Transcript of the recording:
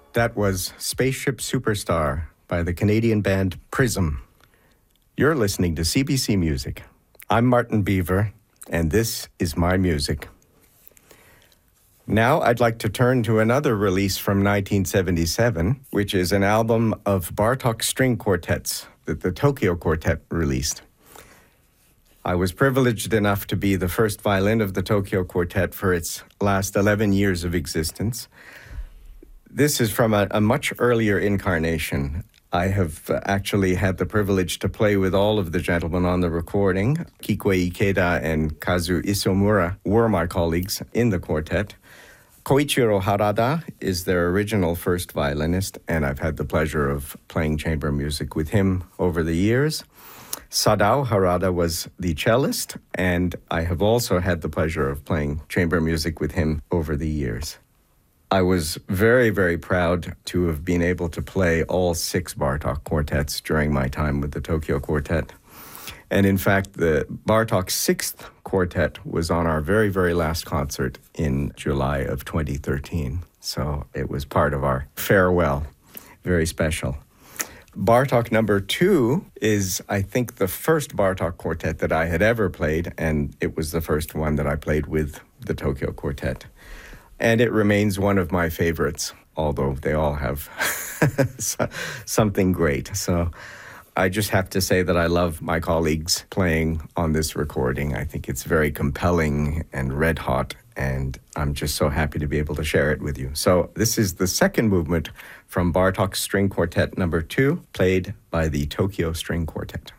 That was Spaceship Superstar by the Canadian band Prism. You're listening to CBC Music. I'm Martin Beaver, and this is my music. Now I'd like to turn to another release from 1977, which is an album of Bartók string quartets that the Tokyo Quartet released. I was privileged enough to be the first violin of the Tokyo Quartet for its last 11 years of existence. This is from a much earlier incarnation. I have actually had the privilege to play with all of the gentlemen on the recording. Kikuei Ikeda and Kazu Isomura were my colleagues in the quartet. Koichiro Harada is their original first violinist, and I've had the pleasure of playing chamber music with him over the years. Sadao Harada was the cellist, and I have also had the pleasure of playing chamber music with him over the years. I was very, very proud to have been able to play all 6 Bartók quartets during my time with the Tokyo Quartet. And in fact, the Bartók 6th quartet was on our very, very last concert in July of 2013. So it was part of our farewell. Very special. Bartók number 2 is, I think, the first Bartók quartet that I had ever played, and it was the first one that I played with the Tokyo Quartet. And it remains one of my favorites, although they all have something great. So I just have to say that I love my colleagues playing on this recording. I think it's very compelling and red hot, and I'm just so happy to be able to share it with you. So this is the second movement from Bartók String Quartet number 2, played by the Tokyo String Quartet.